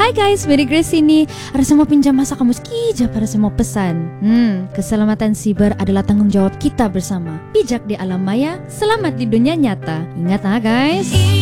Hai guys, Mary Grace ini. Ada semua pinjam masa kamu sekejap para semua pesan. Keselamatan siber adalah tanggung jawab kita bersama. Bijak di alam maya, selamat di dunia nyata. Ingat guys.